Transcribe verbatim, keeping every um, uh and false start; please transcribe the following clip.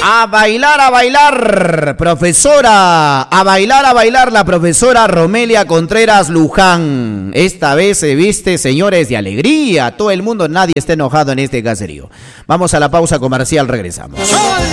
A bailar, a bailar, profesora. A bailar, a bailar la profesora Romelia Contreras Luján. Esta vez se viste, señores, de alegría. Todo el mundo, nadie está enojado en este caserío. Vamos a la pausa comercial, regresamos.